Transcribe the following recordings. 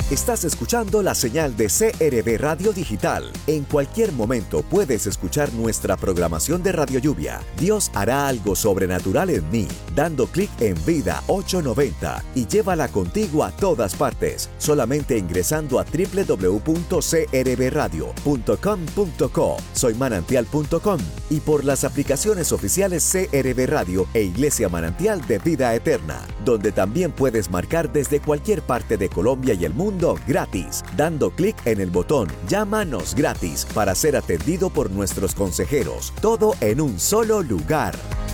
Estás escuchando la señal de CRB Radio Digital. En cualquier momento puedes escuchar nuestra programación de Radio Lluvia. Dios hará algo sobrenatural en mí, dando clic en Vida 890 y llévala contigo a todas partes, solamente ingresando a www.crbradio.com.co, soymanantial.com y por las aplicaciones oficiales CRB Radio e Iglesia Manantial de Vida Eterna, donde también puedes marcar desde cualquier parte de Colombia y el mundo gratis, dando clic en el botón Llámanos gratis para ser atendido por nuestros consejeros, todo en un solo lugar.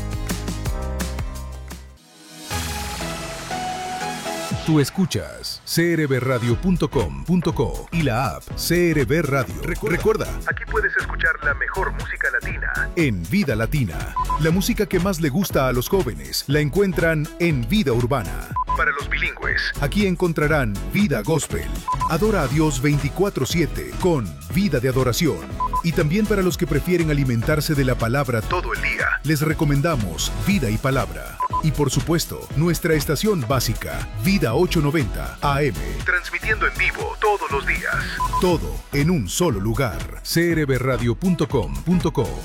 Tú escuchas crbradio.com.co y la app CRB Radio. Recuerda, aquí puedes escuchar la mejor música latina en Vida Latina. La música que más le gusta a los jóvenes la encuentran en Vida Urbana. Para los bilingües, aquí encontrarán Vida Gospel. Adora a Dios 24/7 con Vida de Adoración. Y también para los que prefieren alimentarse de la palabra todo el día, les recomendamos Vida y Palabra. Y por supuesto, nuestra estación básica, Vida 890 AM. Transmitiendo en vivo todos los días. Todo en un solo lugar. crbradio.com.co.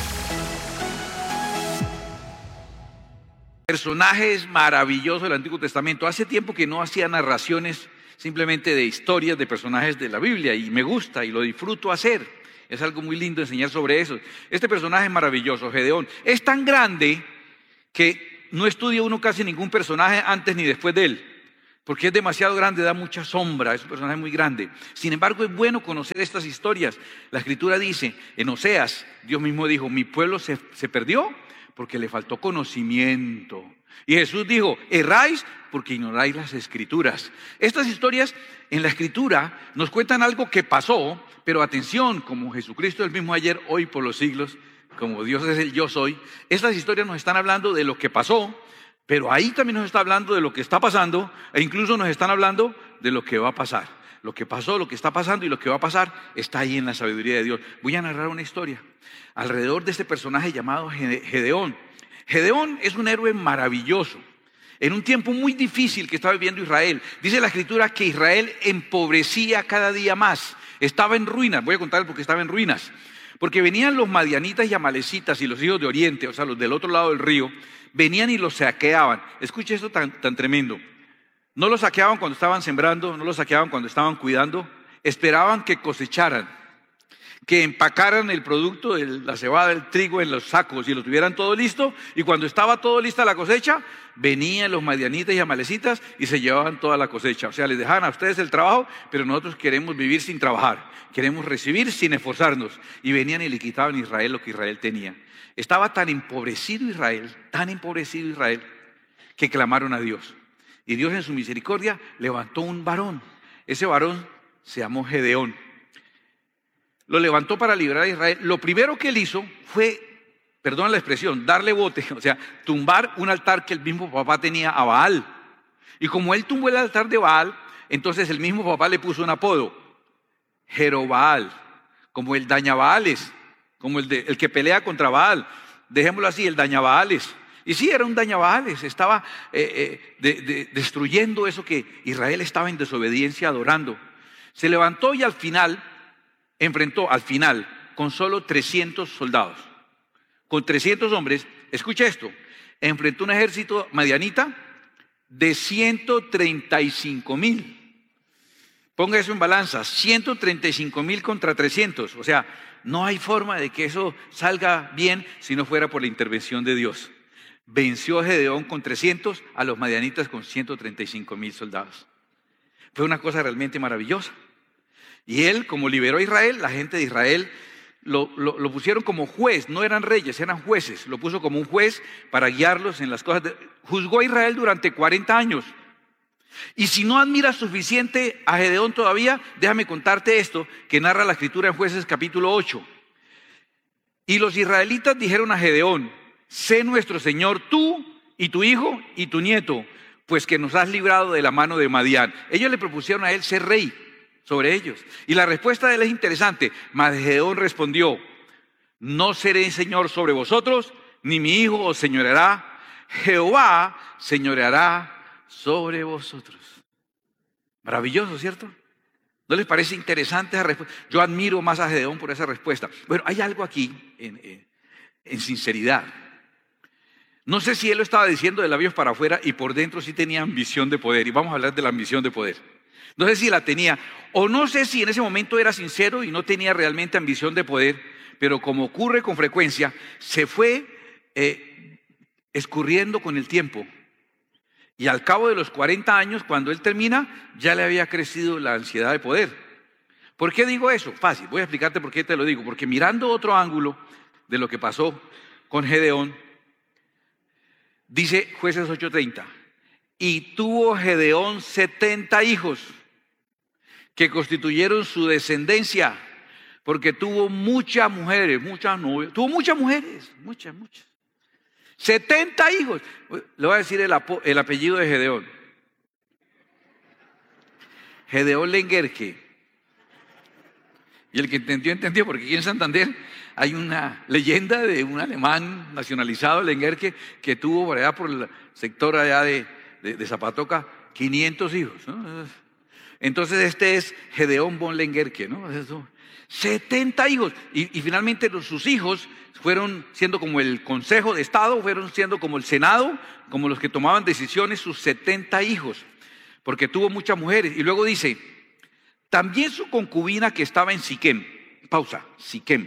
Personajes maravillosos del Antiguo Testamento. Hace tiempo que no hacía narraciones simplemente de historias de personajes de la Biblia y me gusta y lo disfruto hacer. Es algo muy lindo enseñar sobre eso. Este personaje es maravilloso, Gedeón. Es tan grande que no estudia uno casi ningún personaje antes ni después de él, porque es demasiado grande, da mucha sombra, es un personaje muy grande. Sin embargo, es bueno conocer estas historias. La Escritura dice, en Oseas, Dios mismo dijo, mi pueblo se perdió porque le faltó conocimiento. Y Jesús dijo, erráis porque ignoráis las Escrituras. Estas historias en la Escritura nos cuentan algo que pasó, pero atención, como Jesucristo es el mismo ayer, hoy, por los siglos, como Dios es el yo soy, estas historias nos están hablando de lo que pasó, pero ahí también nos está hablando de lo que está pasando, e incluso nos están hablando de lo que va a pasar. Lo que pasó, lo que está pasando y lo que va a pasar está ahí en la sabiduría de Dios. Voy a narrar una historia alrededor de este personaje llamado Gedeón. Gedeón es un héroe maravilloso en un tiempo muy difícil que estaba viviendo Israel. Dice la Escritura que Israel empobrecía cada día más, estaba en ruinas. Voy a contarles por qué estaba en ruinas. Porque venían los madianitas y amalecitas y los hijos de Oriente, o sea, los del otro lado del río, venían y los saqueaban. Escuche esto tan tremendo. No los saqueaban cuando estaban sembrando, no los saqueaban cuando estaban cuidando, esperaban que cosecharan, que empacaran el producto de la cebada, el trigo en los sacos y lo tuvieran todo listo, y cuando estaba todo lista la cosecha, venían los madianitas y amalecitas y se llevaban toda la cosecha. O sea, les dejaban a ustedes el trabajo, pero nosotros queremos vivir sin trabajar, queremos recibir sin esforzarnos. Y venían y le quitaban a Israel lo que Israel tenía. Estaba tan empobrecido Israel, que clamaron a Dios. Y Dios en su misericordia levantó un varón. Ese varón se llamó Gedeón. Lo levantó para librar a Israel. Lo primero que él hizo fue, perdón la expresión, darle bote, o sea, tumbar un altar que el mismo papá tenía a Baal. Y como él tumbó el altar de Baal, entonces el mismo papá le puso un apodo, Jerobaal, como el dañabaales, como el que pelea contra Baal. Dejémoslo así, el dañabaales. Y sí, era un dañabaales, estaba destruyendo eso que Israel estaba en desobediencia adorando. Se levantó y al final enfrentó con solo 300 soldados, con 300 hombres. Escucha esto, enfrentó un ejército madianita de 135,000. Ponga eso en balanza, 135,000 contra 300. O sea, no hay forma de que eso salga bien si no fuera por la intervención de Dios. Venció a Gedeón con 300, a los madianitas con 135,000 soldados. Fue una cosa realmente maravillosa. Y él, como liberó a Israel, la gente de Israel lo pusieron como juez. No eran reyes, eran jueces. Lo puso como un juez para guiarlos en las cosas. Juzgó a Israel durante 40 años. Y si no admiras suficiente a Gedeón todavía, déjame contarte esto que narra la Escritura en Jueces capítulo 8. Y los israelitas dijeron a Gedeón, sé nuestro Señor tú y tu hijo y tu nieto, pues que nos has librado de la mano de Madián. Ellos le propusieron a él ser rey sobre ellos. Y la respuesta de él es interesante. Mas Gedeón respondió, no seré Señor sobre vosotros, ni mi hijo os señoreará, Jehová señoreará sobre vosotros. Maravilloso, ¿cierto? ¿No les parece interesante esa respuesta? Yo admiro más a Gedeón por esa respuesta. Bueno, hay algo aquí en sinceridad. No sé si él lo estaba diciendo de labios para afuera y por dentro sí tenía ambición de poder. Y vamos a hablar de la ambición de poder. No sé si la tenía, o no sé si en ese momento era sincero y no tenía realmente ambición de poder, pero como ocurre con frecuencia, se fue escurriendo con el tiempo. Y al cabo de los 40 años, cuando él termina, ya le había crecido la ansiedad de poder. ¿Por qué digo eso? Fácil, voy a explicarte por qué te lo digo. Porque mirando otro ángulo de lo que pasó con Gedeón, dice Jueces 8:30, y tuvo Gedeón 70 hijos que constituyeron su descendencia, porque tuvo muchas mujeres, muchas novias, tuvo muchas mujeres, muchas. 70 hijos. Le voy a decir el apellido de Gedeón. Gedeón Lenguerque. Y el que entendió, porque aquí en Santander hay una leyenda de un alemán nacionalizado, Lenguerque, que tuvo por allá por el sector allá de Zapatoca 500 hijos, ¿no? Entonces este es Gedeón von Lenguerque, ¿no? 70 hijos. Y finalmente sus hijos fueron siendo como el Consejo de Estado, fueron siendo como el Senado, como los que tomaban decisiones, sus 70 hijos, porque tuvo muchas mujeres. Y luego dice, también su concubina que estaba en Siquem, Siquem.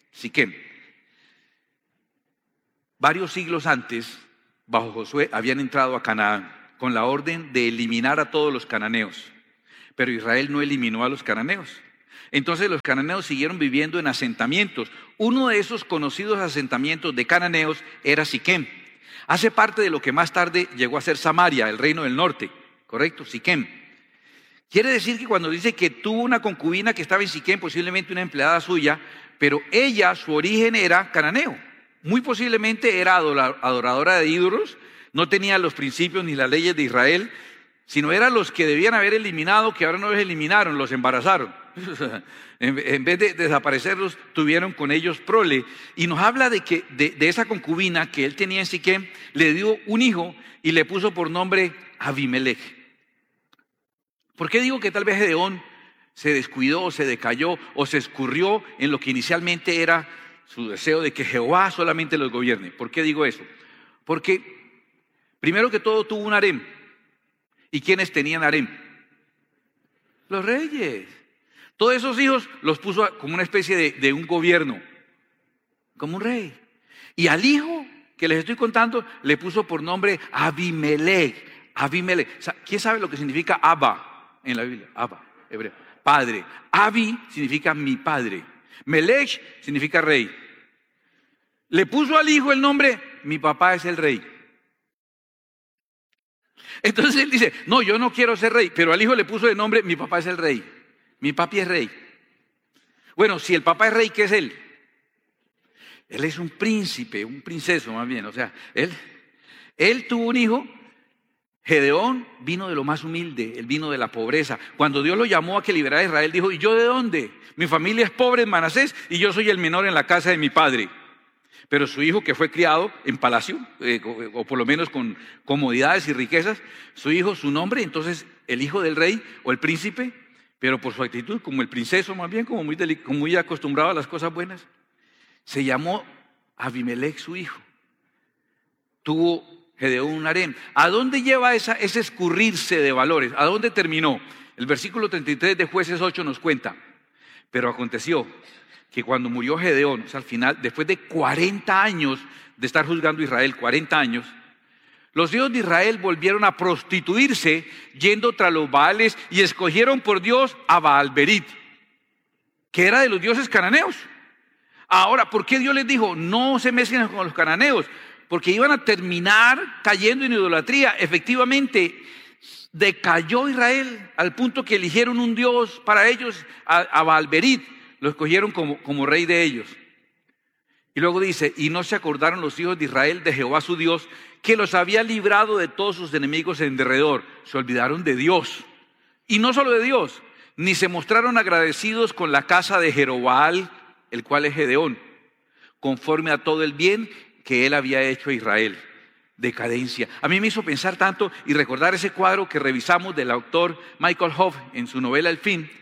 Varios siglos antes, bajo Josué, habían entrado a Canaán con la orden de eliminar a todos los cananeos, pero Israel no eliminó a los cananeos. Entonces los cananeos siguieron viviendo en asentamientos. Uno de esos conocidos asentamientos de cananeos era Siquem. Hace parte de lo que más tarde llegó a ser Samaria, el reino del norte, ¿correcto? Siquem. Quiere decir que cuando dice que tuvo una concubina que estaba en Siquem, posiblemente una empleada suya, pero ella, su origen era cananeo. Muy posiblemente era adoradora de ídolos, no tenía los principios ni las leyes de Israel, sino eran los que debían haber eliminado, que ahora no los eliminaron, los embarazaron. En vez de desaparecerlos, tuvieron con ellos prole. Y nos habla de que de esa concubina que él tenía en Siquem, le dio un hijo y le puso por nombre Abimelech. ¿Por qué digo que tal vez Gedeón se descuidó, o se decayó, o se escurrió en lo que inicialmente era su deseo de que Jehová solamente los gobierne? ¿Por qué digo eso? Porque primero que todo tuvo un harem. ¿Y quiénes tenían harem? Los reyes. Todos esos hijos los puso como una especie de un gobierno, como un rey. Y al hijo que les estoy contando le puso por nombre Abimelech. ¿Quién sabe lo que significa Abba en la Biblia? Abba, hebreo, padre. Abi significa mi padre. Melech significa rey. Le puso al hijo el nombre, mi papá es el rey. Entonces él dice, no, yo no quiero ser rey, pero al hijo le puso de nombre, mi papá es el rey. Mi papi es rey. Bueno, si el papá es rey, ¿qué es él? Él es un príncipe, un princeso más bien. O sea, él tuvo un hijo. Gedeón vino de lo más humilde, él vino de la pobreza. Cuando Dios lo llamó a que liberara a Israel, dijo, ¿y yo de dónde? Mi familia es pobre en Manasés y yo soy el menor en la casa de mi padre. Pero su hijo, que fue criado en palacio, o por lo menos con comodidades y riquezas, su hijo, su nombre, entonces el hijo del rey o el príncipe, pero por su actitud como el princeso más bien, como muy acostumbrado a las cosas buenas, se llamó Abimelech su hijo. Tuvo Gedeón un harem. ¿A dónde lleva ese escurrirse de valores? ¿A dónde terminó? El versículo 33 de Jueces 8 nos cuenta, pero aconteció que cuando murió Gedeón, o sea, al final, después de 40 años de estar juzgando a Israel, 40 años, los hijos de Israel volvieron a prostituirse yendo tras los Baales y escogieron por Dios a Baal-Berit, que era de los dioses cananeos. Ahora, ¿por qué Dios les dijo no se mezclen con los cananeos? Porque iban a terminar cayendo en idolatría. Efectivamente, decayó Israel al punto que eligieron un dios para ellos, a Baal-Berit. Lo escogieron como rey de ellos. Y luego dice, y no se acordaron los hijos de Israel de Jehová su Dios, que los había librado de todos sus enemigos en derredor. Se olvidaron de Dios. Y no solo de Dios, ni se mostraron agradecidos con la casa de Jerobaal, el cual es Gedeón, conforme a todo el bien que él había hecho a Israel. Decadencia. A mí me hizo pensar tanto y recordar ese cuadro que revisamos del autor Michael Hoff en su novela El Fin,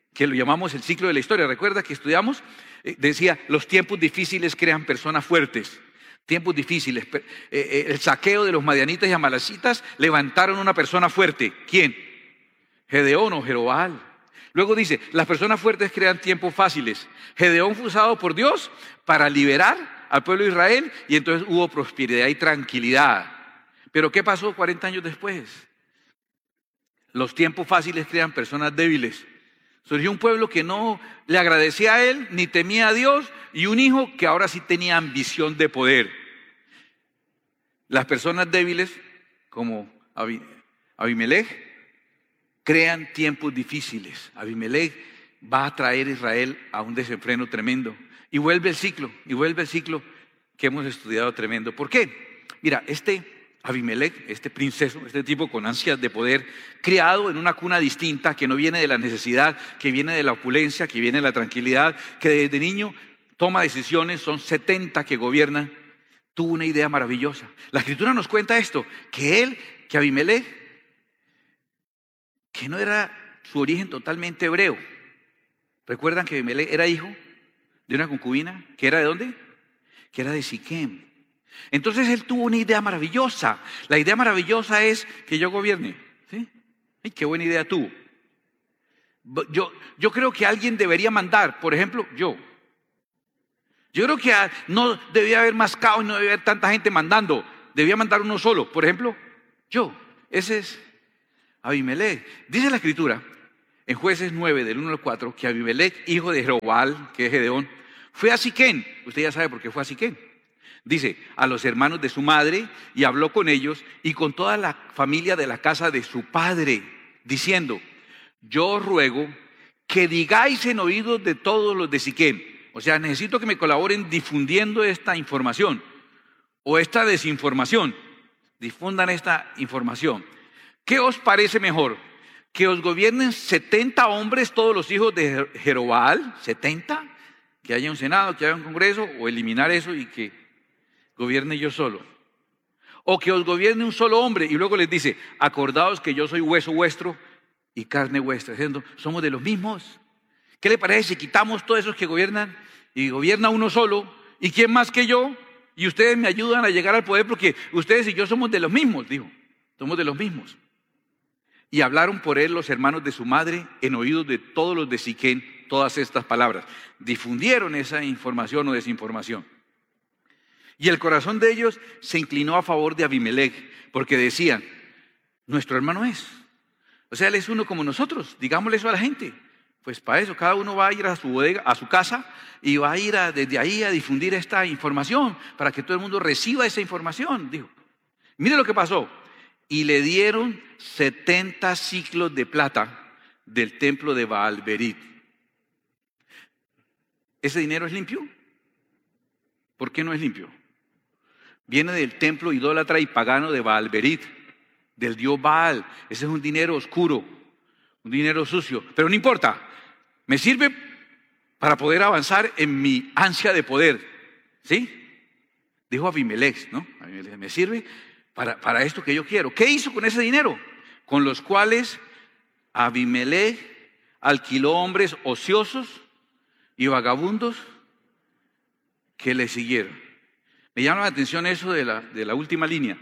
que lo llamamos el ciclo de la historia. ¿Recuerda que estudiamos? Decía, los tiempos difíciles crean personas fuertes. Tiempos difíciles. El saqueo de los madianitas y amalecitas levantaron una persona fuerte. ¿Quién? Gedeón o Jerobal. Luego dice, las personas fuertes crean tiempos fáciles. Gedeón fue usado por Dios para liberar al pueblo de Israel y entonces hubo prosperidad y tranquilidad. Pero ¿qué pasó 40 años después? Los tiempos fáciles crean personas débiles. Surgió un pueblo que no le agradecía a él ni temía a Dios y un hijo que ahora sí tenía ambición de poder. Las personas débiles, como Abimelech, crean tiempos difíciles. Abimelech va a traer a Israel a un desenfreno tremendo. Y vuelve el ciclo que hemos estudiado tremendo. ¿Por qué? Mira, Abimelech, este princeso, este tipo con ansias de poder, criado en una cuna distinta, que no viene de la necesidad, que viene de la opulencia, que viene de la tranquilidad, que desde niño toma decisiones, son 70 que gobiernan, tuvo una idea maravillosa. La Escritura nos cuenta esto, que Abimelech, que no era su origen totalmente hebreo. ¿Recuerdan que Abimelech era hijo de una concubina? ¿Que era de dónde? Que era de Siquem. Entonces él tuvo una idea maravillosa. La idea maravillosa es que yo gobierne. ¿Sí? ¡Ay, qué buena idea tuvo! Yo creo que alguien debería mandar, por ejemplo, yo. Yo creo que no debía haber más caos y no debía haber tanta gente mandando. Debía mandar uno solo, por ejemplo, yo. Ese es Abimelech. Dice la Escritura en Jueces 9, del 1 al 4, que Abimelech, hijo de Jerobal, que es Gedeón, fue a Siquem. Usted ya sabe por qué fue a Siquem. Dice, a los hermanos de su madre, y habló con ellos y con toda la familia de la casa de su padre, diciendo, yo os ruego que digáis en oídos de todos los de Siquem. O sea, necesito que me colaboren difundiendo esta información o esta desinformación. Difundan esta información. ¿Qué os parece mejor? ¿Que os gobiernen 70 hombres, todos los hijos de Jerobal? ¿70? ¿Que haya un senado, que haya un congreso? ¿O eliminar eso y que gobierne yo solo? ¿O que os gobierne un solo hombre? Y luego les dice, acordaos que yo soy hueso vuestro y carne vuestra. Diciendo, somos de los mismos. ¿Qué le parece si quitamos todos esos que gobiernan y gobierna uno solo? ¿Y quién más que yo? Y ustedes me ayudan a llegar al poder porque ustedes y yo somos de los mismos, dijo. Somos de los mismos. Y hablaron por él los hermanos de su madre en oídos de todos los de Siquem todas estas palabras. Difundieron esa información o desinformación. Y el corazón de ellos se inclinó a favor de Abimelech porque decían, nuestro hermano es. O sea, él es uno como nosotros, digámosle eso a la gente. Pues para eso, cada uno va a ir a su bodega, a su casa y va a ir desde ahí a difundir esta información para que todo el mundo reciba esa información, dijo. Mire lo que pasó. Y le dieron 70 ciclos de plata del templo de Baal-Berit. ¿Ese dinero es limpio? ¿Por qué no es limpio? Viene del templo idólatra y pagano de Baal-Berit, del dios Baal. Ese es un dinero oscuro, un dinero sucio, pero no importa. Me sirve para poder avanzar en mi ansia de poder. ¿Sí? Dijo Abimelech, ¿no? Me sirve para esto que yo quiero. ¿Qué hizo con ese dinero? Con los cuales Abimelech alquiló hombres ociosos y vagabundos que le siguieron. Me llama la atención eso de la última línea.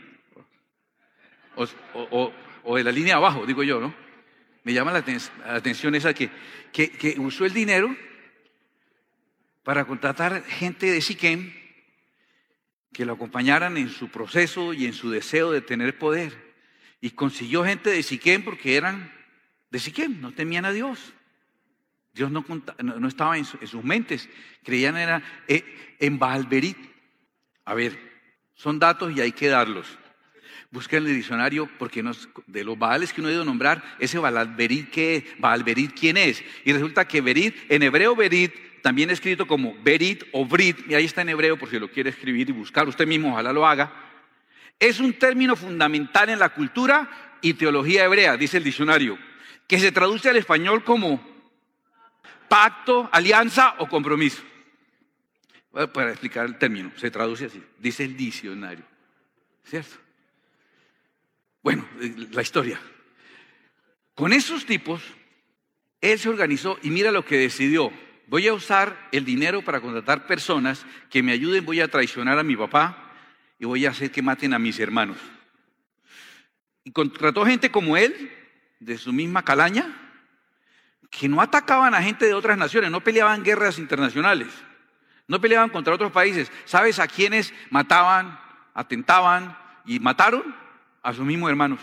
O de la línea abajo, digo yo, ¿no? Me llama la atención esa que usó el dinero para contratar gente de Siquem que lo acompañaran en su proceso y en su deseo de tener poder. Y consiguió gente de Siquem porque eran de Siquem, no temían a Dios. Dios no estaba en sus mentes, creían en Baal-Berit. A ver, son datos y hay que darlos. Busquen en el diccionario porque de los Baales que uno ha ido a nombrar, ese Baal-Berit, ¿quién es? Y resulta que Berit, en hebreo Berit, también escrito como Berit o Brit, y ahí está en hebreo por si lo quiere escribir y buscar, usted mismo ojalá lo haga, es un término fundamental en la cultura y teología hebrea, dice el diccionario, que se traduce al español como pacto, alianza o compromiso. Para explicar el término, se traduce así, dice el diccionario, ¿cierto? Bueno, la historia. Con esos tipos Él se organizó y mira lo que decidió. Voy a usar el dinero para contratar personas que me ayuden, voy a traicionar a mi papá y voy a hacer que maten a mis hermanos. Y contrató gente como él, de su misma calaña, que no atacaban a gente de otras naciones, no peleaban guerras internacionales, no peleaban contra otros países. ¿Sabes a quiénes mataban, atentaban y mataron? A sus mismos hermanos.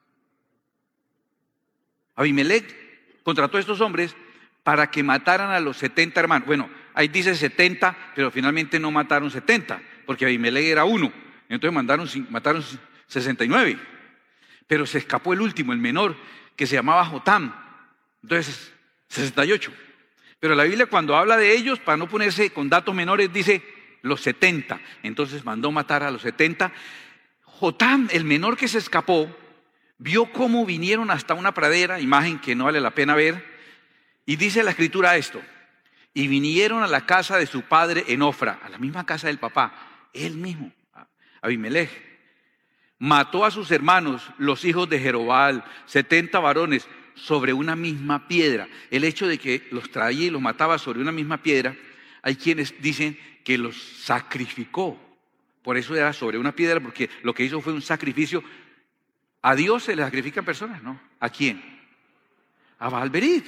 Abimelech contrató a estos hombres para que mataran a los 70 hermanos. Bueno, ahí dice 70, pero finalmente no mataron 70, porque Abimelech era uno. Entonces mataron 69. Pero se escapó el último, el menor, que se llamaba Jotam. Entonces, 68. Pero la Biblia, cuando habla de ellos, para no ponerse con datos menores, dice los 70. Entonces mandó matar a los 70. Jotam, el menor que se escapó, vio cómo vinieron hasta una pradera, imagen que no vale la pena ver, y dice la escritura esto: y vinieron a la casa de su padre en Ofra, a la misma casa del papá, él mismo, Abimelech. Mató a sus hermanos, los hijos de Jerobal, 70 varones, sobre una misma piedra. El hecho de que los traía y los mataba sobre una misma piedra, hay quienes dicen que los sacrificó. Por eso era sobre una piedra, porque lo que hizo fue un sacrificio. A Dios se le sacrifican personas, ¿no? ¿A quién? A Baal-Berit.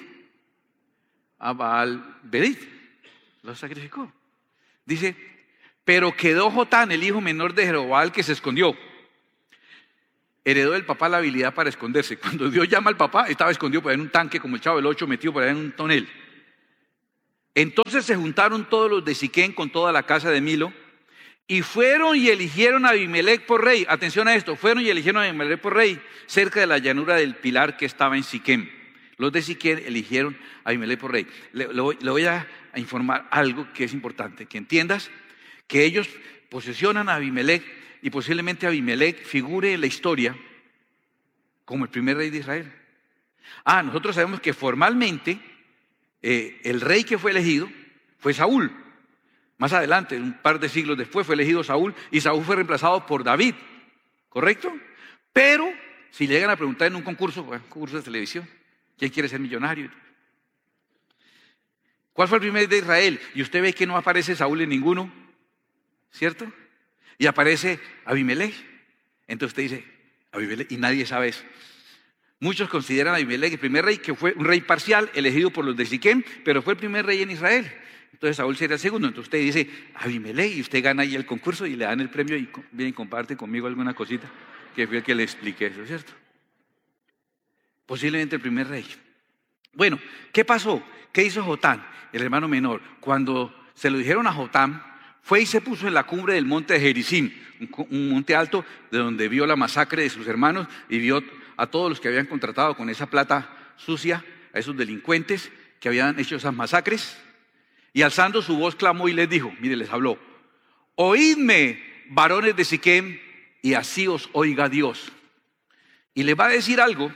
A Baal-Berit lo sacrificó. Dice, pero quedó Jotán, el hijo menor de Jerobal, que se escondió. Heredó del papá la habilidad para esconderse. Cuando Dios llama al papá, estaba escondido por ahí en un tanque, como el Chavo del Ocho, metido por ahí en un tonel. Entonces se juntaron todos los de Siquén con toda la casa de Milo, y fueron y eligieron a Abimelech por rey. Atención a esto, fueron y eligieron a Abimelech por rey, cerca de la llanura del Pilar que estaba en Siquém. Los de Siquém eligieron a Abimelech por rey. Le voy a informar algo que es importante, que entiendas que ellos posesionan a Abimelech, y posiblemente Abimelech figure en la historia como el primer rey de Israel. Nosotros sabemos que formalmente el rey que fue elegido fue Saúl. Más adelante, un par de siglos después, fue elegido Saúl, y Saúl fue reemplazado por David, ¿correcto? Pero si le llegan a preguntar en un concurso de televisión, ¿quién quiere ser millonario? ¿Cuál fue el primer rey de Israel? Y usted ve que no aparece Saúl en ninguno, ¿cierto? Y aparece Abimelech. Entonces usted dice, Abimelech, y nadie sabe eso. Muchos consideran a Abimelech el primer rey, que fue un rey parcial, elegido por los de Siquém, pero fue el primer rey en Israel. Entonces Saúl sería el segundo. Entonces usted dice, Abimelech, y usted gana ahí el concurso y le dan el premio y viene y comparte conmigo alguna cosita, que fue el que le expliqué eso, ¿cierto? Posiblemente el primer rey. Bueno, ¿qué pasó? ¿Qué hizo Jotán, el hermano menor? Cuando se lo dijeron a Jotam, fue y se puso en la cumbre del monte de Gerizim, un monte alto de donde vio la masacre de sus hermanos y vio a todos los que habían contratado con esa plata sucia, a esos delincuentes que habían hecho esas masacres. Y alzando su voz clamó y les dijo, mire, les habló: oídme, varones de Siquém, y así os oiga Dios. Y les va a decir algo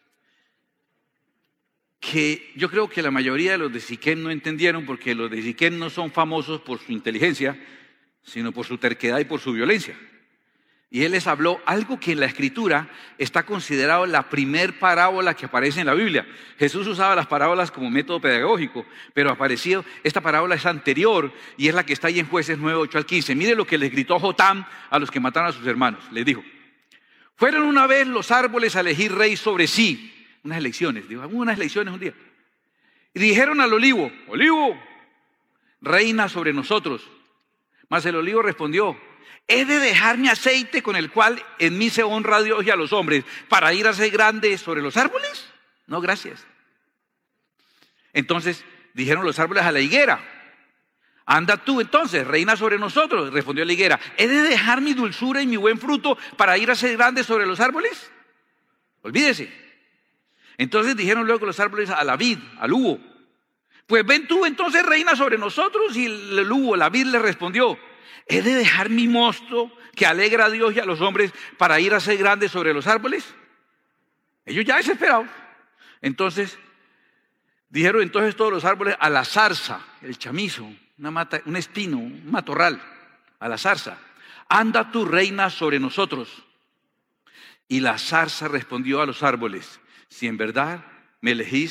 que yo creo que la mayoría de los de Siquém no entendieron, porque los de Siquém no son famosos por su inteligencia, sino por su terquedad y por su violencia. Y él les habló algo que en la Escritura está considerado la primer parábola que aparece en la Biblia. Jesús usaba las parábolas como método pedagógico, pero esta parábola es anterior y es la que está ahí en Jueces 9, 8 al 15. Mire lo que les gritó Jotam a los que mataron a sus hermanos. Les dijo: fueron una vez los árboles a elegir rey sobre sí. Unas elecciones, digo, hubo unas elecciones un día. Y dijeron al olivo: olivo, reina sobre nosotros. Mas el olivo respondió: ¿he de dejar mi aceite con el cual en mí se honra a Dios y a los hombres para ir a ser grande sobre los árboles? No, gracias. Entonces dijeron los árboles a la higuera: anda tú entonces, reina sobre nosotros. Respondió la higuera: ¿he de dejar mi dulzura y mi buen fruto para ir a ser grande sobre los árboles? Olvídese. Entonces dijeron luego los árboles a la vid, al hugo: pues ven tú entonces, reina sobre nosotros. Y el hugo, la vid, le respondió: ¿he de dejar mi mosto que alegra a Dios y a los hombres para ir a ser grande sobre los árboles? Ellos ya desesperados. Entonces dijeron entonces todos los árboles a la zarza, el chamizo, una mata, un espino, un matorral, a la zarza: anda tú, reina sobre nosotros. Y la zarza respondió a los árboles: si en verdad me elegís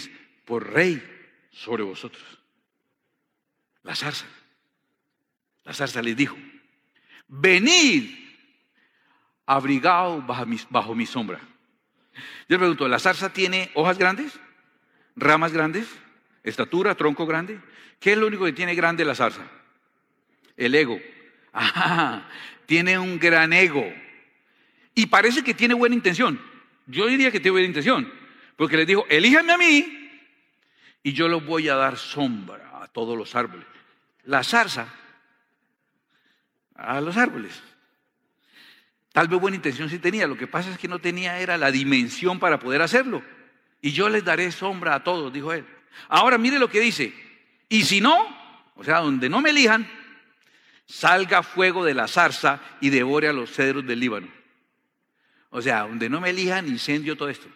por rey sobre vosotros. La zarza les dijo: venid, abrigaos bajo mi sombra. Yo le pregunto, ¿la zarza tiene hojas grandes? ¿Ramas grandes? ¿Estatura? ¿Tronco grande? ¿Qué es lo único que tiene grande la zarza? El ego. Tiene un gran ego. Y parece que tiene buena intención. Yo diría que tiene buena intención. Porque les dijo: elíjanme a mí y yo los voy a dar sombra a todos los árboles. La zarza a los árboles. Tal vez buena intención sí tenía. Lo que pasa es que no tenía era la dimensión para poder hacerlo. Y yo les daré sombra a todos, dijo él. Ahora mire lo que dice: y si no, o sea, donde no me elijan, salga fuego de la zarza y devore a los cedros del Líbano. O sea, donde no me elijan, incendio todo esto.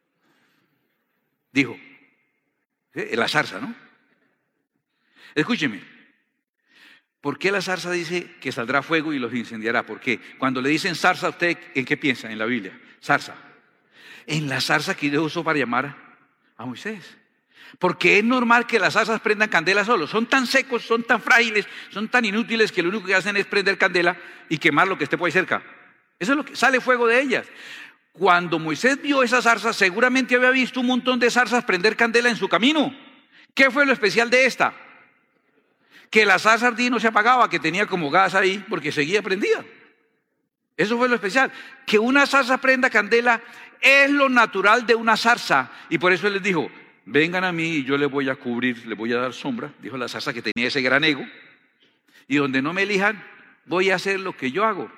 Dijo, la zarza, ¿no? Escúcheme, ¿por qué la zarza dice que saldrá fuego y los incendiará? ¿Por qué? Cuando le dicen zarza, ¿usted en qué piensa en la Biblia? Zarza. En la zarza que Dios usó para llamar a Moisés. Porque es normal que las zarzas prendan candela solos. Son tan secos, son tan frágiles, son tan inútiles que lo único que hacen es prender candela y quemar lo que esté por ahí cerca. Eso es lo que sale fuego de ellas. Cuando Moisés vio esas zarzas, seguramente había visto un montón de zarzas prender candela en su camino. ¿Qué fue lo especial de esta? Que la zarza ardía y no se apagaba, que tenía como gas ahí porque seguía prendida. Eso fue lo especial. Que una zarza prenda candela es lo natural de una zarza. Y por eso él les dijo: vengan a mí y yo les voy a cubrir, les voy a dar sombra. Dijo la zarza que tenía ese gran ego. Y donde no me elijan, voy a hacer lo que yo hago: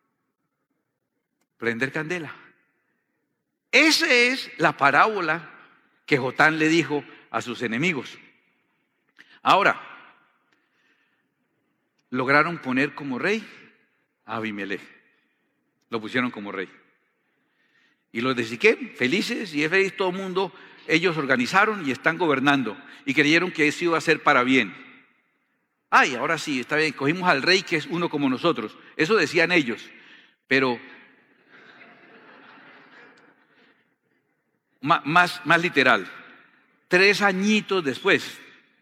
prender candela. Esa es la parábola que Jotán le dijo a sus enemigos. Ahora, lograron poner como rey a Abimelech. Lo pusieron como rey. Y los de Siquem, felices, y es feliz todo el mundo, ellos organizaron y están gobernando. Y creyeron que eso iba a ser para bien. Ay, ahora sí, está bien, cogimos al rey que es uno como nosotros. Eso decían ellos. Pero más literal, 3 añitos después,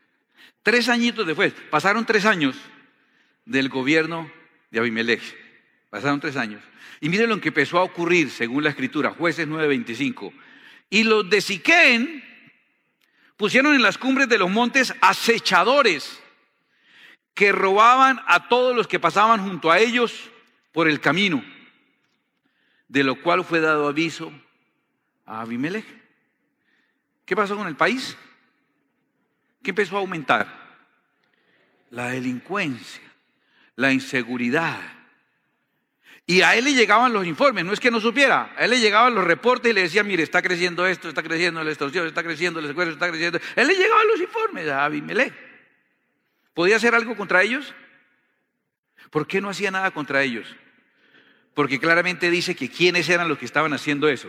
pasaron 3 años del gobierno de Abimelech. Pasaron 3 años. Y miren lo que empezó a ocurrir según la escritura, Jueces 9:25. Y los de Siquem pusieron en las cumbres de los montes acechadores que robaban a todos los que pasaban junto a ellos por el camino, de lo cual fue dado aviso a Abimelech. ¿Qué pasó con el país? ¿Qué empezó a aumentar? La delincuencia, la inseguridad. Y a él le llegaban los informes, no es que no supiera, a él le llegaban los reportes y le decían: mire, está creciendo esto, está creciendo la extorsión, está creciendo el secuestro, está creciendo. A él le llegaban los informes a Abimelech. ¿Podía hacer algo contra ellos? ¿Por qué no hacía nada contra ellos? Porque claramente dice que quiénes eran los que estaban haciendo eso.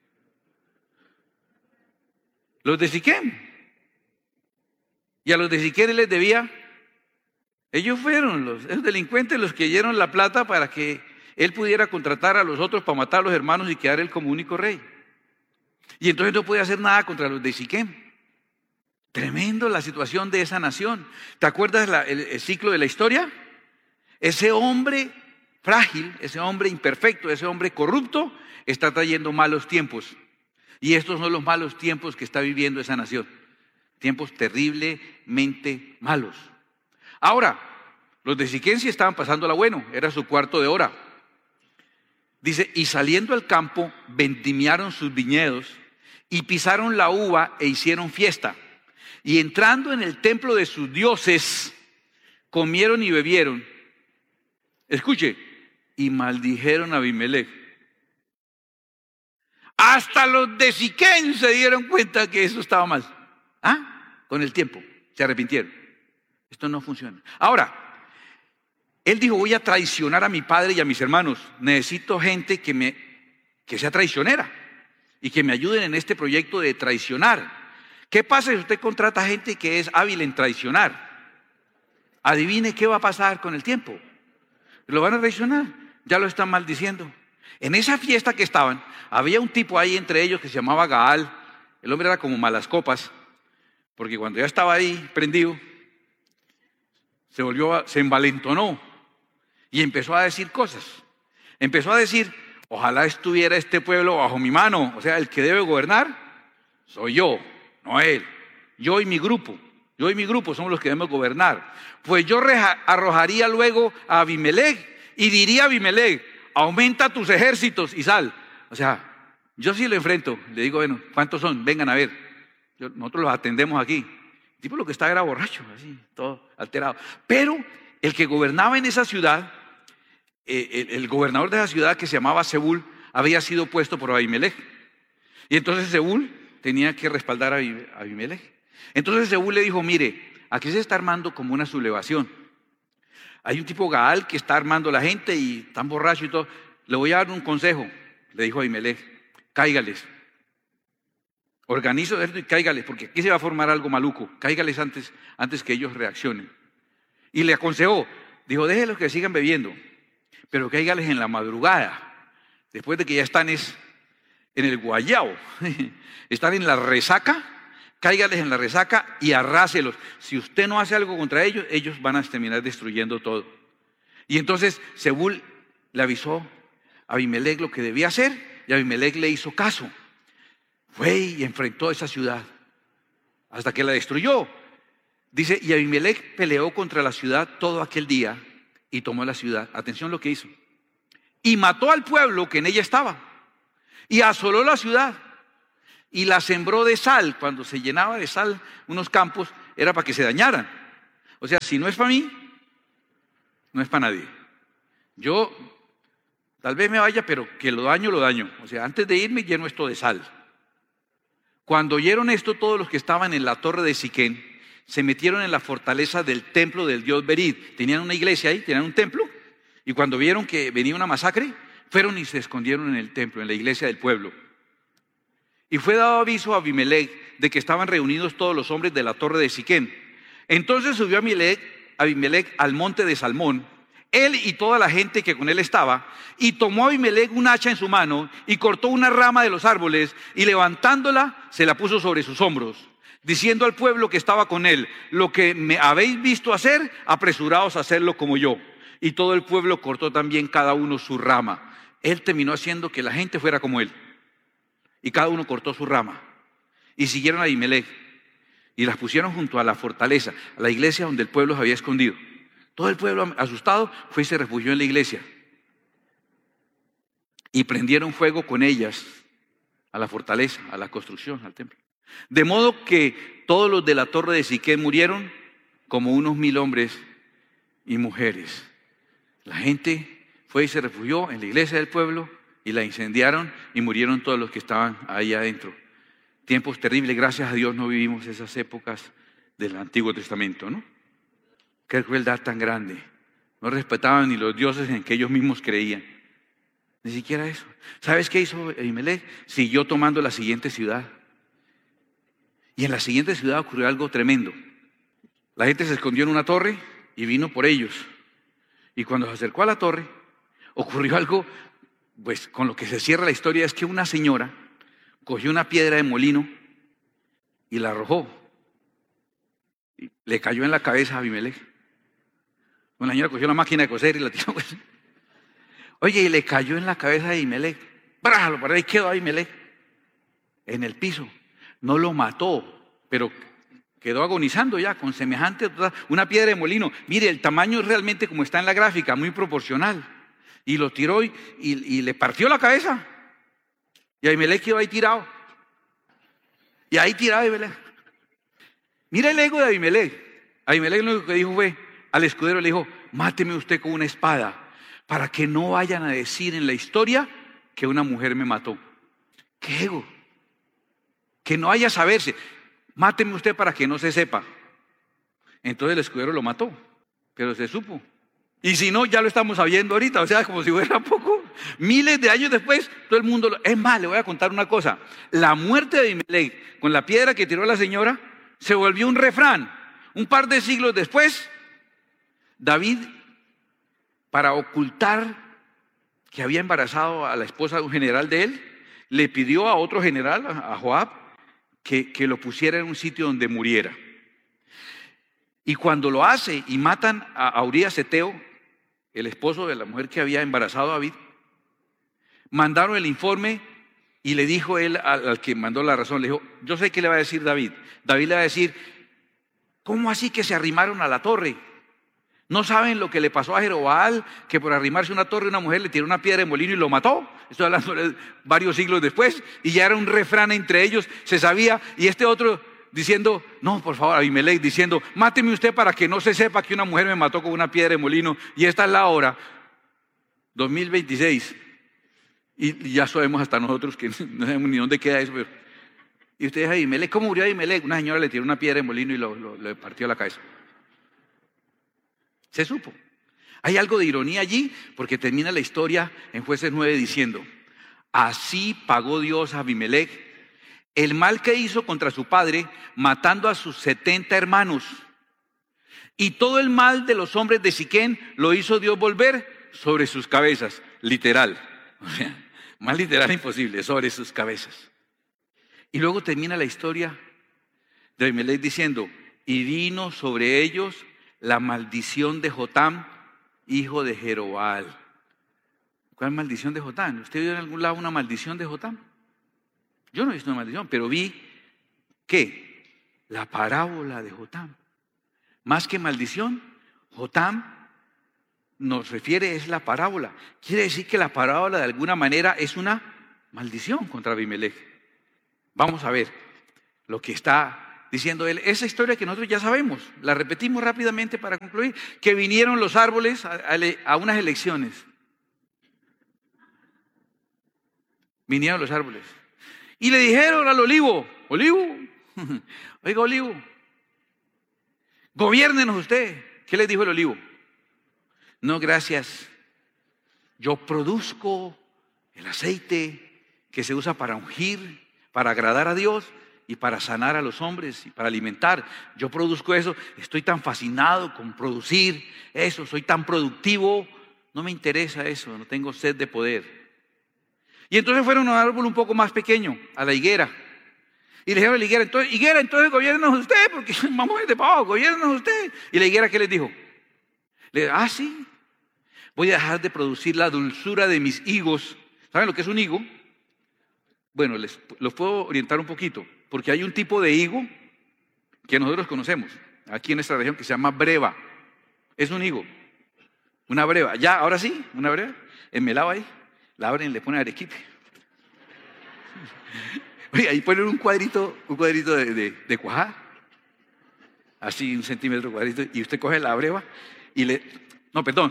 Los de Siquem. Y a los de Siquem les debía. Ellos fueron esos delincuentes los que dieron la plata para que él pudiera contratar a los otros para matar a los hermanos y quedar él como único rey. Y entonces no podía hacer nada contra los de Siquem. Tremendo la situación de esa nación. ¿Te acuerdas el ciclo de la historia? Ese hombre frágil, ese hombre imperfecto, ese hombre corrupto está trayendo malos tiempos. Y estos son los malos tiempos que está viviendo esa nación. Tiempos terriblemente malos. Ahora, los de Siquem sí estaban pasándola bueno, era su cuarto de hora. Dice: y saliendo al campo, vendimiaron sus viñedos y pisaron la uva e hicieron fiesta. Y entrando en el templo de sus dioses, comieron y bebieron. Escuche, y maldijeron a Abimelech. Hasta los de Siquem se dieron cuenta que eso estaba mal. Con el tiempo, se arrepintieron. Esto no funciona. Ahora, él dijo: voy a traicionar a mi padre y a mis hermanos. Necesito gente que sea traicionera y que me ayuden en este proyecto de traicionar. ¿Qué pasa si usted contrata gente que es hábil en traicionar? Adivine qué va a pasar con el tiempo. Lo van a traicionar, ya lo están maldiciendo. En esa fiesta que estaban, había un tipo ahí entre ellos que se llamaba Gaal. El hombre era como malas copas. porque cuando ya estaba ahí prendido, se envalentonó y empezó a decir cosas. Empezó a decir: ojalá estuviera este pueblo bajo mi mano. O sea, el que debe gobernar soy yo, no él. Yo y mi grupo somos los que debemos gobernar. Pues yo arrojaría luego a Abimelech y diría a Abimelech: aumenta tus ejércitos y sal. O sea, yo sí lo enfrento. Le digo: bueno, ¿cuántos son? Vengan a ver. Nosotros los atendemos aquí. El tipo lo que estaba era borracho, así, todo alterado. Pero el que gobernaba en esa ciudad, el gobernador de esa ciudad, que se llamaba Zebul, había sido puesto por Abimelech. Y entonces Zebul tenía que respaldar a Abimelech. Entonces Zebul le dijo: mire, aquí se está armando como una sublevación. Hay un tipo Gaal que está armando a la gente y están borrachos y todo. Le voy a dar un consejo, le dijo Abimelech: cáigales. Organiza esto y cáigales, porque aquí se va a formar algo maluco. Cáigales antes que ellos reaccionen. Y le aconsejó, dijo: déjenlos que sigan bebiendo, pero cáigales en la madrugada, después de que ya están en el guayao, están en la resaca. Cáigales en la resaca y arráselos. Si usted no hace algo contra ellos, ellos van a terminar destruyendo todo. Y entonces Zebul le avisó a Abimelech lo que debía hacer, y Abimelech le hizo caso. Fue y enfrentó esa ciudad hasta que la destruyó. Dice: y Abimelech peleó contra la ciudad todo aquel día y tomó la ciudad. Atención lo que hizo. Y mató al pueblo que en ella estaba y asoló la ciudad. Y la sembró de sal. Cuando se llenaba de sal unos campos, era para que se dañaran. O sea, si no es para mí, no es para nadie. Yo tal vez me vaya, pero que lo daño. O sea, antes de irme lleno esto de sal. Cuando oyeron esto, todos los que estaban en la torre de Siquén se metieron en la fortaleza del templo del dios Berid. Tenían una iglesia ahí, tenían un templo. Y cuando vieron que venía una masacre, fueron y se escondieron en el templo, en la iglesia del pueblo. Y fue dado aviso a Abimelech de que estaban reunidos todos los hombres de la torre de Siquén. Entonces subió Abimelech al monte de Salmón, él y toda la gente que con él estaba, y tomó a Abimelech un hacha en su mano y cortó una rama de los árboles y levantándola se la puso sobre sus hombros, diciendo al pueblo que estaba con él: lo que me habéis visto hacer, apresuraos a hacerlo como yo. Y todo el pueblo cortó también cada uno su rama. Él terminó haciendo que la gente fuera como él. Y cada uno cortó su rama. Y siguieron a Abimelech y las pusieron junto a la fortaleza, a la iglesia donde el pueblo se había escondido. Todo el pueblo, asustado, fue y se refugió en la iglesia. Y prendieron fuego con ellas a la fortaleza, a la construcción, al templo. De modo que todos los de la torre de Siquén murieron, como unos 1000 hombres y mujeres. La gente fue y se refugió en la iglesia del pueblo y la incendiaron y murieron todos los que estaban ahí adentro. Tiempos terribles, gracias a Dios no vivimos esas épocas del Antiguo Testamento, ¿no? Qué crueldad tan grande. No respetaban ni los dioses en que ellos mismos creían. Ni siquiera eso. ¿Sabes qué hizo Abimelech? Siguió tomando la siguiente ciudad. Y en la siguiente ciudad ocurrió algo tremendo. La gente se escondió en una torre y vino por ellos. Y cuando se acercó a la torre, ocurrió algo, pues con lo que se cierra la historia, es que una señora cogió una piedra de molino y la arrojó. Y le cayó en la cabeza a Abimelech. Una señora cogió la máquina de coser y la tiró. Pues. Oye, y le cayó en la cabeza a Abimelech. ¡Brájalo! Para ahí quedó Abimelech en el piso. No lo mató, pero quedó agonizando ya con semejante, una piedra de molino. Mire, el tamaño es realmente como está en la gráfica, muy proporcional. Y lo tiró y le partió la cabeza. Y Abimelech quedó ahí tirado. Y ahí tirado Abimelech. Mira el ego de Abimelech. Abimelech lo que dijo fue, al escudero le dijo: máteme usted con una espada, para que no vayan a decir en la historia que una mujer me mató. ¡Qué ego! Que no haya saberse. Máteme usted para que no se sepa. Entonces el escudero lo mató, pero se supo. Y si no, ya lo estamos sabiendo ahorita, o sea, como si fuera poco. Miles de años después, todo el mundo Es más, le voy a contar una cosa. La muerte de Abimelech con la piedra que tiró la señora se volvió un refrán. Un par de siglos después, David, para ocultar que había embarazado a la esposa de un general de él, le pidió a otro general, a Joab, que lo pusiera en un sitio donde muriera. Y cuando lo hace y matan a Urías Eteo, el esposo de la mujer que había embarazado a David, mandaron el informe y le dijo él al que mandó la razón, le dijo, yo sé qué le va a decir David. David le va a decir, ¿cómo así que se arrimaron a la torre? ¿No saben lo que le pasó a Jeroboam, que por arrimarse a una torre una mujer le tiró una piedra de molino y lo mató? Estoy hablando de varios siglos después, y ya era un refrán entre ellos, se sabía, y este otro diciendo, no, por favor, Abimelech diciendo, máteme usted para que no se sepa que una mujer me mató con una piedra de molino, y esta es la hora, 2026, y ya sabemos hasta nosotros que no sabemos ni dónde queda eso, pero, y ustedes, Abimelech, ¿cómo murió Abimelech? Una señora le tiró una piedra de molino y le partió la cabeza. Se supo. Hay algo de ironía allí, porque termina la historia en Jueces 9 diciendo, así pagó Dios a Abimelech el mal que hizo contra su padre, matando a sus 70 hermanos. Y todo el mal de los hombres de Siquén lo hizo Dios volver sobre sus cabezas. Literal. O sea, más literal imposible, sobre sus cabezas. Y luego termina la historia de Abimelech diciendo, y vino sobre ellos la maldición de Jotam, hijo de Jeroboam. ¿Cuál maldición de Jotam? ¿Usted vio en algún lado una maldición de Jotam? Yo no he visto una maldición, pero vi, ¿qué? La parábola de Jotam. Más que maldición, Jotam nos refiere, es la parábola. Quiere decir que la parábola de alguna manera es una maldición contra Abimelech. Vamos a ver lo que está diciendo él, esa historia que nosotros ya sabemos, la repetimos rápidamente para concluir, que vinieron los árboles a unas elecciones. Vinieron los árboles. Y le dijeron al olivo, oiga olivo, gobiérnenos usted. ¿Qué les dijo el olivo? No, gracias. Yo produzco el aceite que se usa para ungir, para agradar a Dios y para sanar a los hombres y para alimentar. Yo produzco eso, estoy tan fascinado con producir eso, soy tan productivo, no me interesa eso, no tengo sed de poder. Y entonces fueron a un árbol un poco más pequeño, a la higuera. Y le dijeron a la higuera, entonces gobiérnenos usted, porque vamos de pavo, gobiérnenos usted. Y la higuera, ¿qué les dijo? Le dijo, sí, voy a dejar de producir la dulzura de mis higos. ¿Saben lo que es un higo? Bueno, los puedo orientar un poquito, porque hay un tipo de higo que nosotros conocemos aquí en esta región que se llama breva. Es un higo, una breva. Ya, ahora sí, una breva, enmelado ahí, la abren y le ponen arequipe. Oye, ahí ponen un cuadrito de cuajada, así 1 centímetro cuadrito, y usted coge la breva y no, perdón,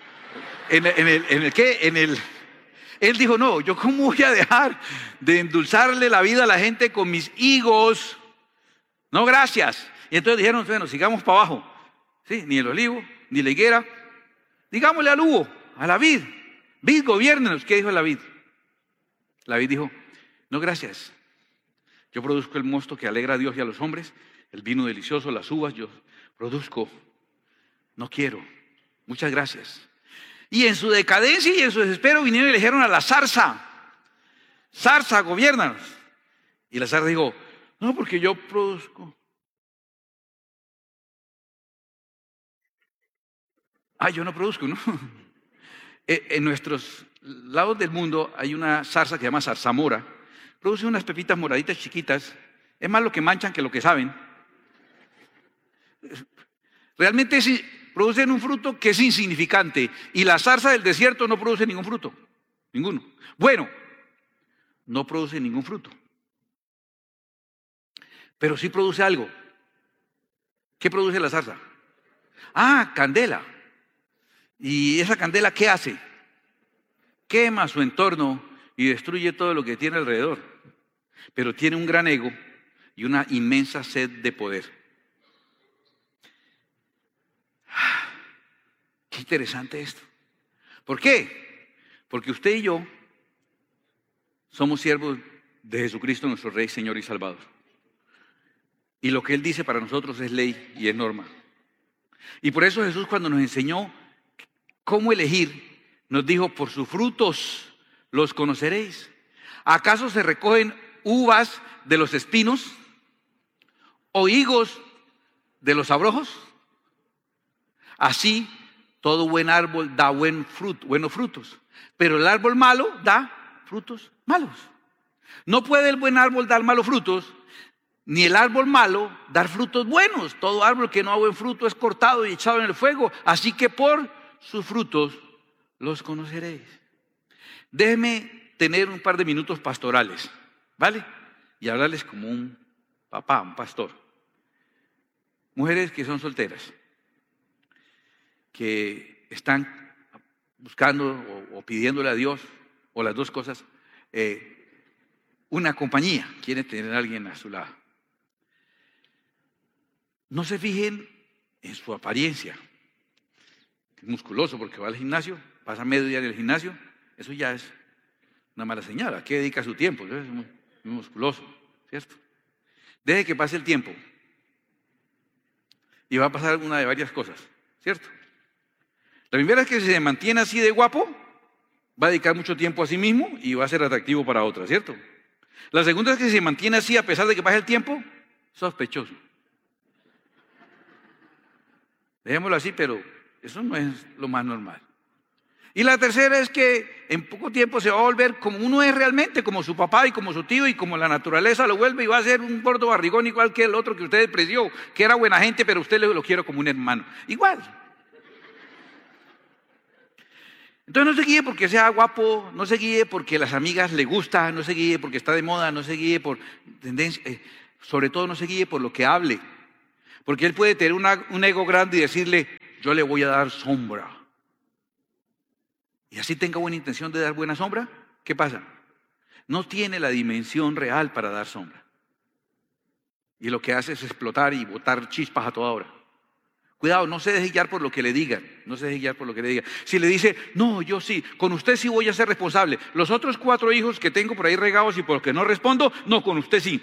él dijo, no, yo cómo voy a dejar de endulzarle la vida a la gente con mis higos, no gracias. Y entonces dijeron, bueno, sigamos para abajo, ¿sí? Ni el olivo, ni la higuera, digámosle al uvo, a la vid, gobiérnenos. ¿Qué dijo la vid? La vid dijo, no gracias, yo produzco el mosto que alegra a Dios y a los hombres, el vino delicioso, las uvas, yo produzco, no quiero, muchas gracias. Y en su decadencia y en su desespero vinieron y le dijeron a la zarza, gobiérnanos. Y la zarza dijo, no, porque yo produzco. Yo no produzco, ¿no? En nuestros lados del mundo hay una zarza que se llama zarzamora. Produce unas pepitas moraditas chiquitas. Es más lo que manchan que lo que saben. Realmente producen un fruto que es insignificante. Y la zarza del desierto no produce ningún fruto. Ninguno. Bueno, no produce ningún fruto. Pero sí produce algo. ¿Qué produce la zarza? Candela. ¿Y esa candela qué hace? Quema su entorno y destruye todo lo que tiene alrededor. Pero tiene un gran ego y una inmensa sed de poder. Qué interesante esto. ¿Por qué? Porque usted y yo somos siervos de Jesucristo, nuestro Rey, Señor y Salvador. Y lo que Él dice para nosotros es ley y es norma. Y por eso Jesús, cuando nos enseñó cómo elegir, nos dijo, por sus frutos los conoceréis. ¿Acaso se recogen uvas de los espinos o higos de los abrojos? Así todo buen árbol da buenos frutos, pero el árbol malo da frutos malos. No puede el buen árbol dar malos frutos, ni el árbol malo dar frutos buenos. Todo árbol que no da buen fruto es cortado y echado en el fuego. Así que por sus frutos los conoceréis. Déjenme tener un par de minutos pastorales, ¿vale? Y hablarles como un papá, un pastor. Mujeres que son solteras, que están buscando o pidiéndole a Dios, o las dos cosas, una compañía, quieren tener a alguien a su lado. No se fijen en su apariencia, musculoso porque va al gimnasio, pasa medio día en el gimnasio, eso ya es una mala señal. ¿A qué dedica su tiempo? Es muy musculoso, ¿cierto? Deje que pase el tiempo y va a pasar una de varias cosas, ¿cierto? La primera es que si se mantiene así de guapo, va a dedicar mucho tiempo a sí mismo y va a ser atractivo para otras, ¿cierto? La segunda es que si se mantiene así a pesar de que pase el tiempo, sospechoso. Dejémoslo así, pero eso no es lo más normal. Y la tercera es que en poco tiempo se va a volver como uno es realmente, como su papá y como su tío y como la naturaleza lo vuelve, y va a ser un gordo barrigón igual que el otro que usted despreció, que era buena gente, pero usted lo quiere como un hermano. Igual. Entonces no se guíe porque sea guapo, no se guíe porque las amigas le gustan, no se guíe porque está de moda, no se guíe por tendencia, sobre todo no se guíe por lo que hable. Porque él puede tener un ego grande y decirle, yo le voy a dar sombra. Y así tenga buena intención de dar buena sombra, ¿qué pasa? No tiene la dimensión real para dar sombra. Y lo que hace es explotar y botar chispas a toda hora. Cuidado, no se deje guiar por lo que le digan, no se deje guiar por lo que le digan. Si le dice, no, yo sí, con usted sí voy a ser responsable. Los otros 4 hijos que tengo por ahí regados y por los que no respondo, no, con usted sí.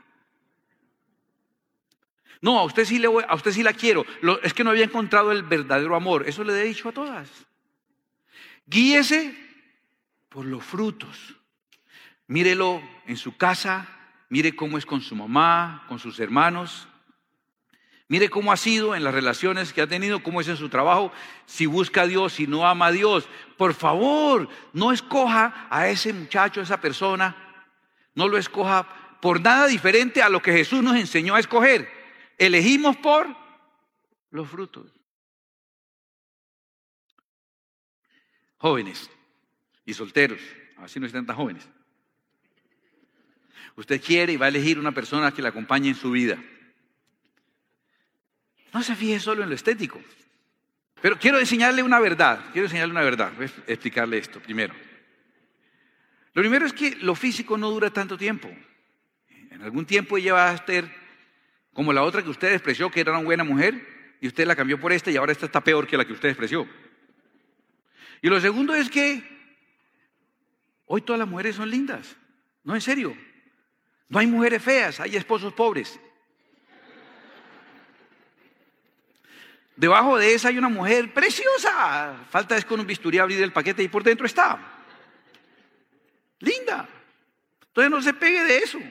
No, a usted sí la quiero. Es que no había encontrado el verdadero amor. Eso le he dicho a todas. Guíese por los frutos. Mírelo en su casa, mire cómo es con su mamá, con sus hermanos. Mire cómo ha sido en las relaciones que ha tenido, cómo es en su trabajo, si busca a Dios, si no ama a Dios. Por favor, no escoja a ese muchacho, a esa persona, no lo escoja por nada diferente a lo que Jesús nos enseñó a escoger. Elegimos por los frutos. Jóvenes y solteros, así no están tan jóvenes. Usted quiere y va a elegir una persona que la acompañe en su vida. No se fije solo en lo estético. Pero quiero enseñarle una verdad. Voy a explicarle esto primero. Lo primero es que lo físico no dura tanto tiempo. En algún tiempo ella va a estar como la otra que usted despreció, que era una buena mujer, y usted la cambió por esta y ahora esta está peor que la que usted despreció. Y lo segundo es que hoy todas las mujeres son lindas. No, en serio. No hay mujeres feas, hay esposos pobres. Debajo de esa hay una mujer preciosa. Falta es con un bisturí abrir el paquete y por dentro está. Linda. Entonces no se pegue de eso.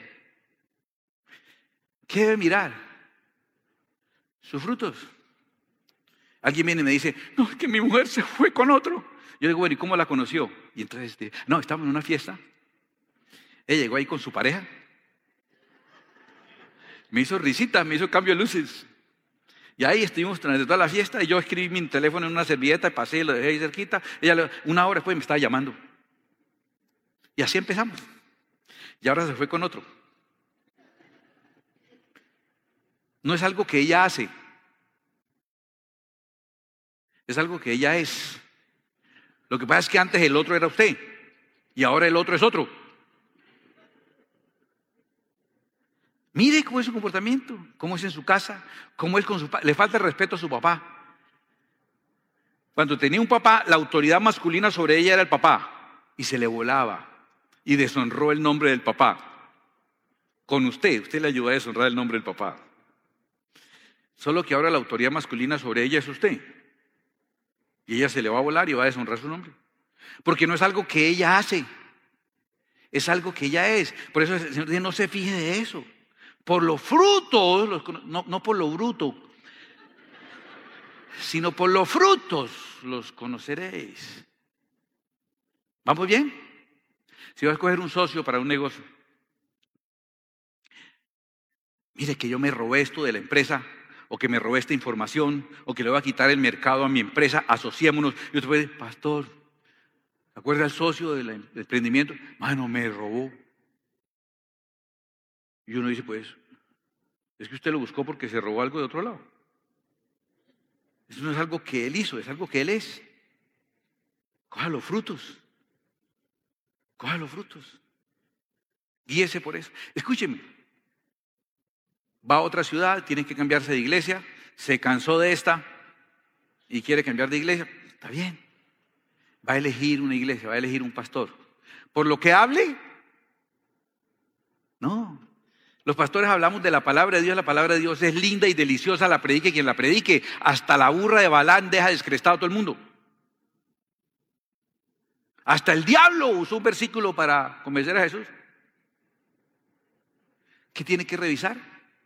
¿Qué debe mirar? Sus frutos. Alguien viene y me dice, no, es que mi mujer se fue con otro. Yo digo, bueno, ¿y cómo la conoció? Y entonces, no, estábamos en una fiesta. Ella llegó ahí con su pareja. Me hizo risita, me hizo cambio de luces. Y ahí estuvimos durante toda la fiesta y yo escribí mi teléfono en una servilleta y pasé y lo dejé ahí cerquita. Ella 1 hora después me estaba llamando. Y así empezamos. Y ahora se fue con otro. No es algo que ella hace. Es algo que ella es. Lo que pasa es que antes el otro era usted y ahora el otro es otro. Mire cómo es su comportamiento, cómo es en su casa, cómo es con su papá. Le falta el respeto a su papá. Cuando tenía un papá, la autoridad masculina sobre ella era el papá y se le volaba y deshonró el nombre del papá. Con usted le ayudó a deshonrar el nombre del papá. Solo que ahora la autoridad masculina sobre ella es usted. Y ella se le va a volar y va a deshonrar su nombre. Porque no es algo que ella hace. Es algo que ya es. Por eso el Señor dice, no se fije de eso. Por los frutos, no por lo bruto, sino por los frutos los conoceréis. ¿Vamos bien? Si vas a escoger un socio para un negocio, mire que yo me robé esto de la empresa, o que me robé esta información, o que le voy a quitar el mercado a mi empresa, asociémonos. Y usted puede decir, pastor, ¿se acuerda el socio del emprendimiento? Mano, me robó. Y uno dice, pues, es que usted lo buscó porque se robó algo de otro lado. Eso no es algo que él hizo, es algo que él es. Coja los frutos. Coja los frutos. Guíese por eso. Escúcheme. Va a otra ciudad, tiene que cambiarse de iglesia, se cansó de esta y quiere cambiar de iglesia. Está bien. Va a elegir una iglesia, va a elegir un pastor. ¿Por lo que hable? No. Los pastores hablamos de la palabra de Dios. La palabra de Dios es linda y deliciosa, la predique quien la predique. Hasta la burra de Balaam deja descrestado a todo el mundo. Hasta el diablo usó un versículo para convencer a Jesús. ¿Qué tiene que revisar?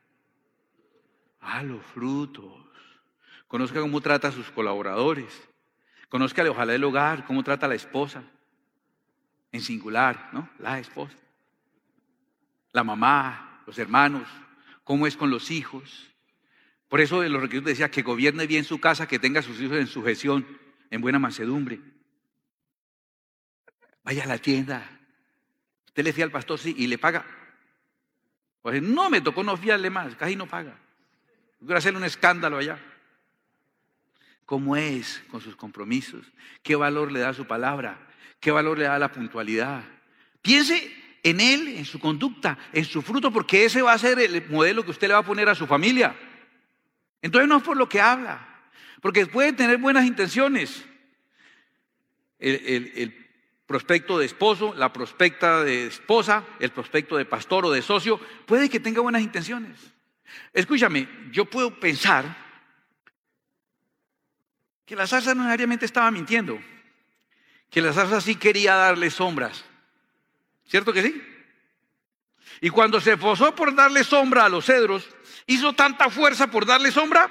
Los frutos. Conozca cómo trata a sus colaboradores. Conozca ojalá el hogar, cómo trata a la esposa. En singular, ¿no? La esposa. La mamá, los hermanos, cómo es con los hijos. Por eso en los requisitos decía que gobierne bien su casa, que tenga a sus hijos en sujeción, en buena mansedumbre. Vaya a la tienda. Usted le fía al pastor, sí, y le paga. Pues no, me tocó no fiarle más, casi no paga. Quiero hacerle un escándalo allá. ¿Cómo es con sus compromisos? ¿Qué valor le da a su palabra? ¿Qué valor le da a la puntualidad? Piense en él, en su conducta, en su fruto, porque ese va a ser el modelo que usted le va a poner a su familia. Entonces no es por lo que habla, porque puede tener buenas intenciones. El prospecto de esposo, la prospecta de esposa, el prospecto de pastor o de socio, puede que tenga buenas intenciones. Escúchame, yo puedo pensar que la zarza no necesariamente estaba mintiendo, que la zarza sí quería darle sombras. ¿Cierto que sí? Y cuando se esforzó por darle sombra a los cedros, hizo tanta fuerza por darle sombra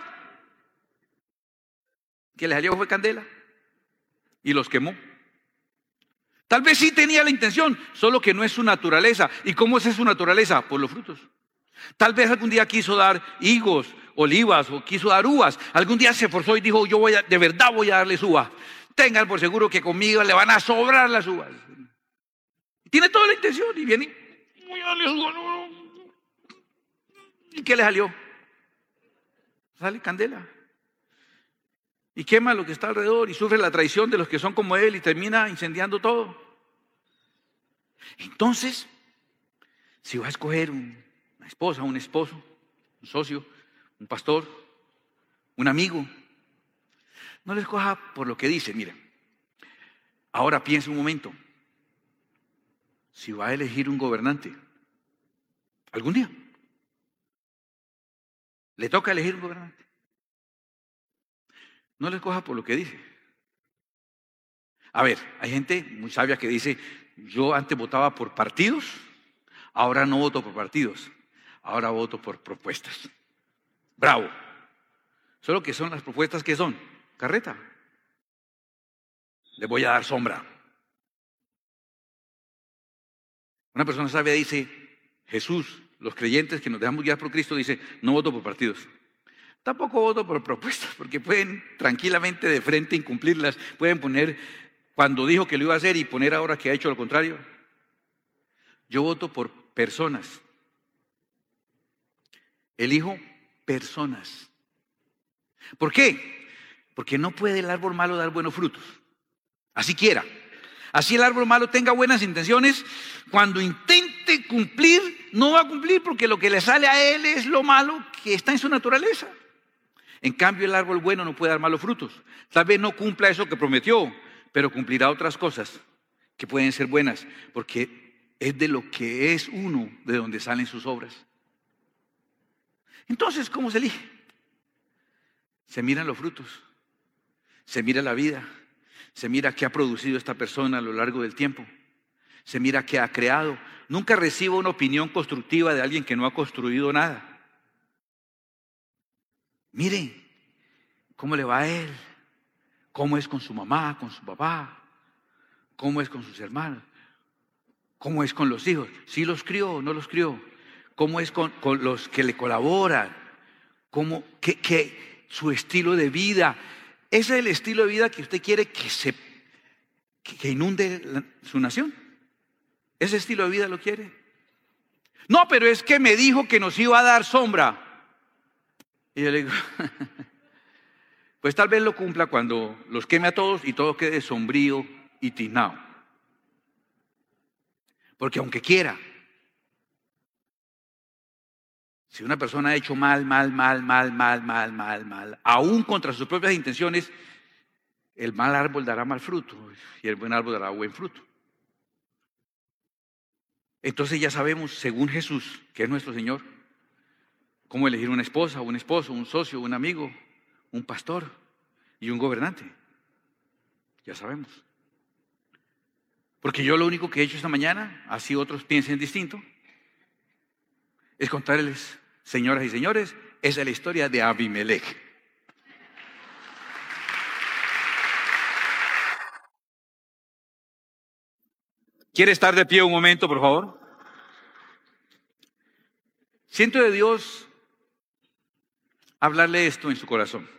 que les salió fue candela y los quemó. Tal vez sí tenía la intención, solo que no es su naturaleza. ¿Y cómo es su naturaleza? Por los frutos. Tal vez algún día quiso dar higos, olivas o quiso dar uvas. Algún día se esforzó y dijo, de verdad voy a darles uvas. Tengan por seguro que conmigo le van a sobrar las uvas. Y tiene toda la intención y viene, voy a darles uvas. ¿Y qué le salió? Sale candela. Y quema lo que está alrededor y sufre la traición de los que son como él y termina incendiando todo. Entonces, si va a escoger una esposa, un esposo, un socio, un pastor, un amigo, no le escoja por lo que dice. Mire, ahora piense un momento. Si va a elegir un gobernante, algún día le toca elegir un gobernante. No le escoja por lo que dice. A ver, hay gente muy sabia que dice, yo antes votaba por partidos, ahora no voto por partidos, ahora voto por propuestas. Bravo. Solo que son las propuestas que son, carreta. Le voy a dar sombra. Una persona sabia dice, Jesús, los creyentes que nos dejamos guiar por Cristo, dice, no voto por partidos. Tampoco voto por propuestas, porque pueden tranquilamente de frente incumplirlas. Pueden poner cuando dijo que lo iba a hacer y poner ahora que ha hecho lo contrario. Yo voto por personas. Elijo personas. ¿Por qué? Porque no puede el árbol malo dar buenos frutos. Así quiera. Así el árbol malo tenga buenas intenciones, cuando intente cumplir, no va a cumplir porque lo que le sale a él es lo malo que está en su naturaleza. En cambio, el árbol bueno no puede dar malos frutos. Tal vez no cumpla eso que prometió, pero cumplirá otras cosas que pueden ser buenas, porque es de lo que es uno, de donde salen sus obras. Entonces, ¿cómo se elige? Se miran los frutos, se mira la vida, se mira qué ha producido esta persona a lo largo del tiempo, se mira qué ha creado. Nunca reciba una opinión constructiva de alguien que no ha construido nada. Miren cómo le va a él, cómo es con su mamá, con su papá, cómo es con sus hermanos, cómo es con los hijos, si los crió o no los crió, cómo es con los que le colaboran, cómo, que su estilo de vida. Ese es el estilo de vida que usted quiere que inunde su nación. Ese estilo de vida lo quiere. No, pero es que me dijo que nos iba a dar sombra. Y yo le digo, pues tal vez lo cumpla cuando los queme a todos y todo quede sombrío y tiznado. Porque aunque quiera, si una persona ha hecho mal, aún contra sus propias intenciones, el mal árbol dará mal fruto y el buen árbol dará buen fruto. Entonces ya sabemos, según Jesús, que es nuestro Señor, cómo elegir una esposa, un esposo, un socio, un amigo, un pastor y un gobernante. Ya sabemos. Porque yo lo único que he hecho esta mañana, así otros piensen distinto, es contarles, señoras y señores, esa es la historia de Abimelech. ¿Quiere estar de pie un momento, por favor? Siento de Dios hablarle esto en su corazón.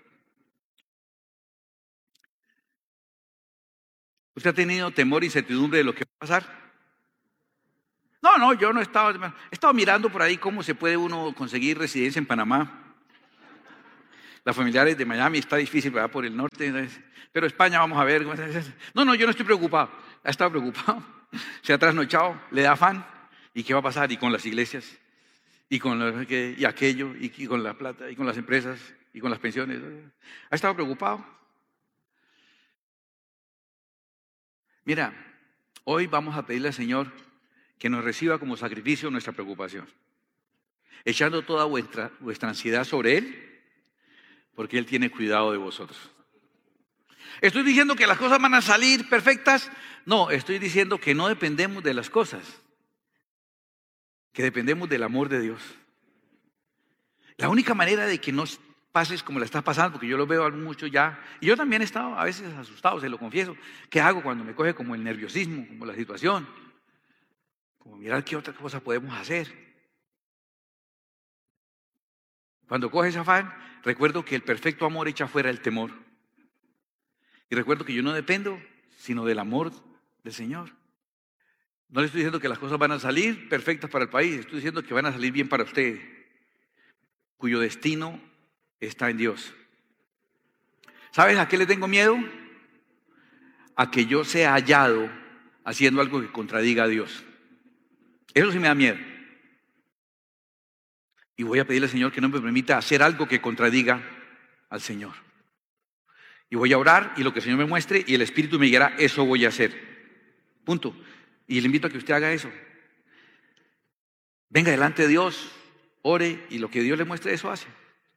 ¿Usted ha tenido temor e incertidumbre de lo que va a pasar? No, yo no he estado mirando por ahí cómo se puede uno conseguir residencia en Panamá. Las familiares de Miami está difícil, ¿verdad? Por el norte, pero España vamos a ver. No, yo no estoy preocupado. Ha estado preocupado, se ha trasnochado, le da afán. ¿Y qué va a pasar? Y con las iglesias, y con y aquello, y con la plata, y con las empresas, y con las pensiones. Ha estado preocupado. Mira, hoy vamos a pedirle al Señor que nos reciba como sacrificio nuestra preocupación, echando toda vuestra ansiedad sobre Él, porque Él tiene cuidado de vosotros. ¿Estoy diciendo que las cosas van a salir perfectas? No, estoy diciendo que no dependemos de las cosas, que dependemos del amor de Dios. La única manera de que no pases como la estás pasando, porque yo lo veo mucho ya, y yo también he estado a veces asustado, se lo confieso. ¿Qué hago cuando me coge como el nerviosismo, como la situación? Como mirar qué otra cosa podemos hacer. Cuando coge ese afán, recuerdo que el perfecto amor echa fuera el temor. Y recuerdo que yo no dependo sino del amor del Señor. No le estoy diciendo que las cosas van a salir perfectas para el país, estoy diciendo que van a salir bien para usted, cuyo destino está en Dios. ¿Sabes a qué le tengo miedo? A que yo sea hallado haciendo algo que contradiga a Dios. Eso sí me da miedo. Y voy a pedirle al Señor que no me permita hacer algo que contradiga al Señor. Y voy a orar y lo que el Señor me muestre y el Espíritu me guiará, eso voy a hacer. Punto. Y le invito a que usted haga eso. Venga delante de Dios, ore y lo que Dios le muestre, eso hace.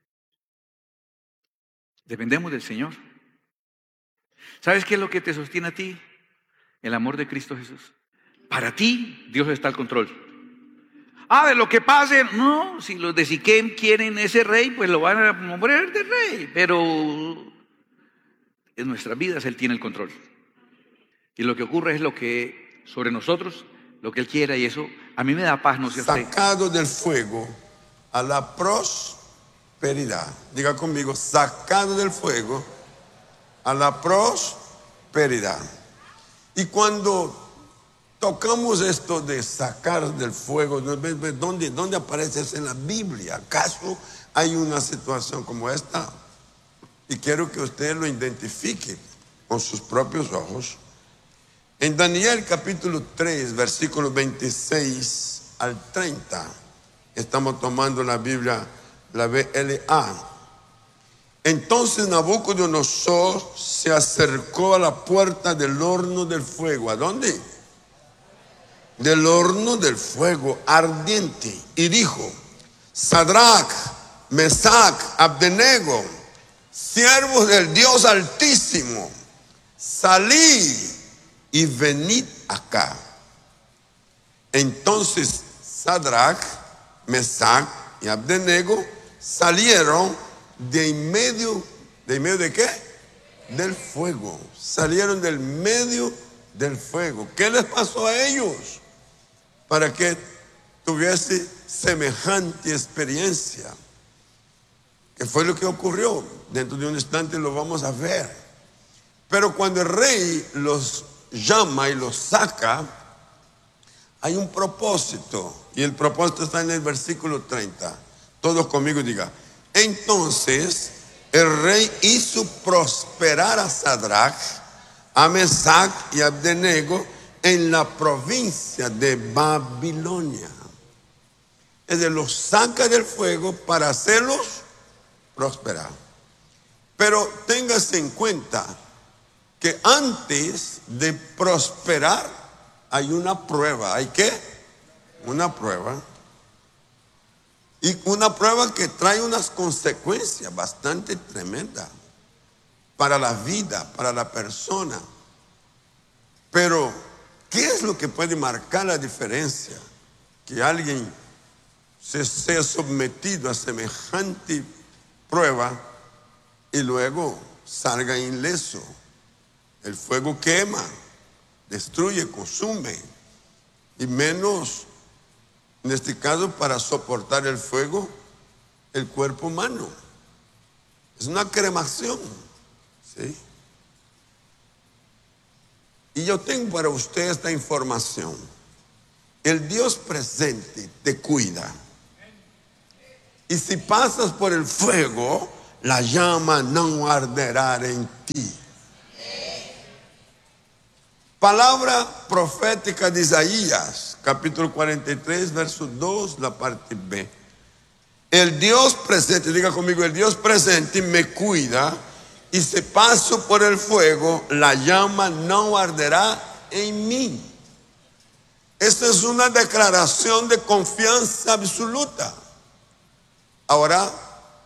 Dependemos del Señor. ¿Sabes qué es lo que te sostiene a ti? El amor de Cristo Jesús. Para ti, Dios está al control. De lo que pase, no, si los de Siquem quieren ese rey, pues lo van a nombrar de rey, pero en nuestras vidas Él tiene el control. Y lo que ocurre es lo que sobre nosotros, lo que Él quiera, y eso a mí me da paz, no sé usted. Sacado del fuego a la prosperidad. Diga conmigo, sacado del fuego a la prosperidad. Y cuando tocamos esto de sacar del fuego, ¿dónde aparece eso en la Biblia? ¿Acaso hay una situación como esta? Y quiero que usted lo identifique con sus propios ojos. En Daniel capítulo 3, versículos 26 al 30, estamos tomando la Biblia, la BLA. Entonces Nabucodonosor se acercó a la puerta del horno del fuego. ¿A dónde? Del horno del fuego ardiente. Y dijo: Sadrach, Mesach, Abdenego, siervos del Dios Altísimo, salid y venid acá. Entonces Sadrach, Mesach y Abednego salieron de en medio de ¿qué? Del fuego. Salieron del medio del fuego. ¿Qué les pasó a ellos para que tuviese semejante experiencia? ¿Qué fue lo que ocurrió? Dentro de un instante lo vamos a ver. Pero cuando el rey los llama y los saca, hay un propósito. Y el propósito está en el versículo 30. Todos conmigo digan: entonces el rey hizo prosperar a Sadrach, a Mesach y a Abednego en la provincia de Babilonia. Es decir, los saca del fuego para hacerlos prosperar. Pero téngase en cuenta que antes de prosperar hay una prueba. ¿Hay qué? Una prueba. Y una prueba que trae unas consecuencias bastante tremendas para la vida, para la persona. Pero, ¿qué es lo que puede marcar la diferencia? Que alguien se sea sometido a semejante prueba y luego salga ileso. El fuego quema, destruye, consume, y menos en este caso para soportar el fuego el cuerpo humano. Es una cremación, ¿sí? Y yo tengo para usted esta información. El Dios presente te cuida. Y si pasas por el fuego, la llama no arderá en ti. Palabra profética de Isaías, capítulo 43, verso 2, la parte B. El Dios presente, diga conmigo, el Dios presente me cuida, y si paso por el fuego, la llama no arderá en mí. Esta es una declaración de confianza absoluta. Ahora,